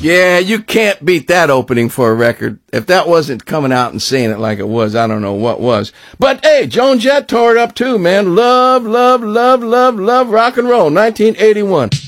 Yeah, you can't beat that opening for a record. If that wasn't coming out and saying it like it was, I don't know what was. But hey, Joan Jett tore it up too, man. Love, love, love, love, love rock and roll, 1981.